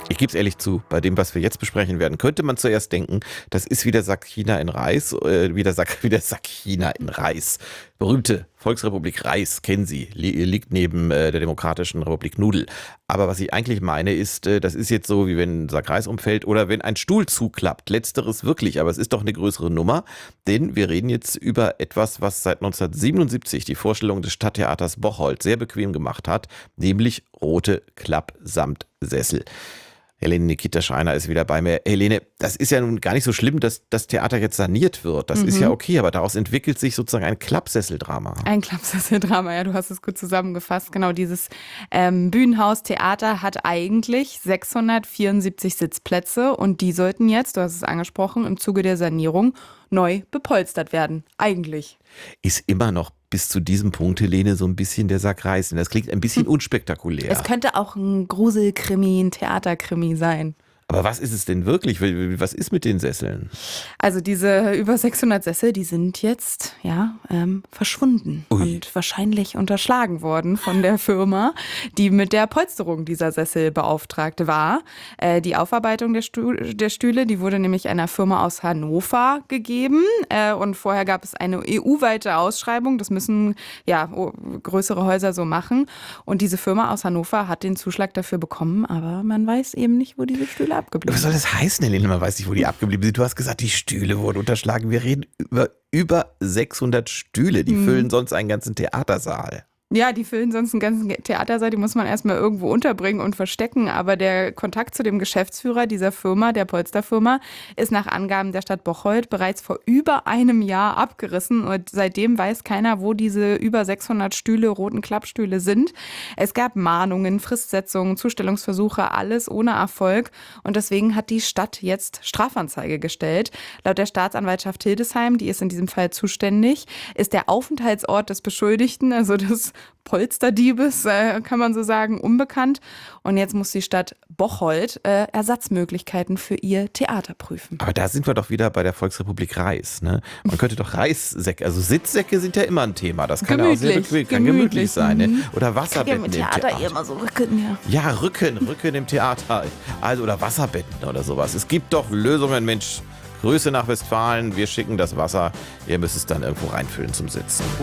Ich gebe es ehrlich zu, bei dem, was wir jetzt besprechen werden, könnte man zuerst denken, das ist wieder Sack China in Reis, wieder Sack China in Reis. Berühmte Volksrepublik Reis, kennen Sie, liegt neben der Demokratischen Republik Nudel. Aber was ich eigentlich meine ist, das ist jetzt so, wie wenn ein Sack Reis umfällt oder wenn ein Stuhl zuklappt. Letzteres wirklich, aber es ist doch eine größere Nummer, denn wir reden jetzt über etwas, was seit 1977 die Vorstellung des Stadttheaters Bocholt sehr bequem gemacht hat, nämlich rote Klappsamtsessel. Helene Nikita Schreiner ist wieder bei mir. Helene, das ist ja nun gar nicht so schlimm, dass das Theater jetzt saniert wird. Das ist ja okay, aber daraus entwickelt sich sozusagen ein Klappsesseldrama. Ein Klappsesseldrama, ja, du hast es gut zusammengefasst. Genau, dieses Bühnenhaus Theater hat eigentlich 674 Sitzplätze und die sollten jetzt, du hast es angesprochen, im Zuge der Sanierung neu bepolstert werden. Eigentlich. Ist immer noch bis zu diesem Punkt, Helene, so ein bisschen der Sack Reis. Das klingt ein bisschen unspektakulär. Es könnte auch ein Gruselkrimi, ein Theaterkrimi sein. Aber was ist es denn wirklich? Was ist mit den Sesseln? Also diese über 600 Sessel, die sind jetzt verschwunden und wahrscheinlich unterschlagen worden von der Firma, die mit der Polsterung dieser Sessel beauftragt war. Die Aufarbeitung der Stühle, die wurde nämlich einer Firma aus Hannover gegeben und vorher gab es eine EU-weite Ausschreibung. Das müssen größere Häuser so machen und diese Firma aus Hannover hat den Zuschlag dafür bekommen, aber man weiß eben nicht, wo diese Stühle abgeblieben Was soll das heißen, Helene? Man weiß nicht, wo die abgeblieben sind. Du hast gesagt, die Stühle wurden unterschlagen. Wir reden über 600 Stühle. Die füllen sonst einen ganzen Theatersaal. Ja, die füllen sonst einen ganzen Theatersaal, die muss man erstmal irgendwo unterbringen und verstecken. Aber der Kontakt zu dem Geschäftsführer dieser Firma, der Polsterfirma, ist nach Angaben der Stadt Bocholt bereits vor über einem Jahr abgerissen. Und seitdem weiß keiner, wo diese über 600 Stühle, roten Klappstühle sind. Es gab Mahnungen, Fristsetzungen, Zustellungsversuche, alles ohne Erfolg. Und deswegen hat die Stadt jetzt Strafanzeige gestellt. Laut der Staatsanwaltschaft Hildesheim, die ist in diesem Fall zuständig, ist der Aufenthaltsort des Beschuldigten, also des Polsterdiebes, kann man so sagen, unbekannt. Und jetzt muss die Stadt Bocholt Ersatzmöglichkeiten für ihr Theater prüfen. Aber da sind wir doch wieder bei der Volksrepublik Reis. Ne? Man könnte doch Reissäcke, also Sitzsäcke sind ja immer ein Thema. Das kann ja auch sehr bequem, kann gemütlich sein. Ne? Oder Wasserbetten im Theater. Immer so Rücken, ja, Rücken im Theater. Also, oder Wasserbetten oder sowas. Es gibt doch Lösungen, Mensch. Grüße nach Westfalen, wir schicken das Wasser. Ihr müsst es dann irgendwo reinfüllen zum Sitzen.